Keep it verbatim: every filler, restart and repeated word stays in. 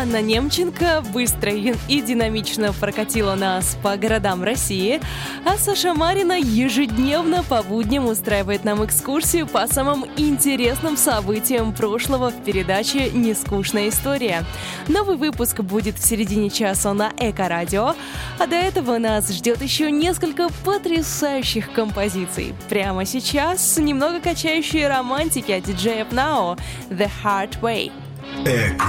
Анна Немченко быстро и динамично прокатила нас по городам России, а Саша Марина ежедневно по будням устраивает нам экскурсию по самым интересным событиям прошлого в передаче «Нескучная история». Новый выпуск будет в середине часа на Эко-радио, а до этого нас ждет еще несколько потрясающих композиций. Прямо сейчас немного качающие романтики от диджеев Now, The Hard Way. Эко.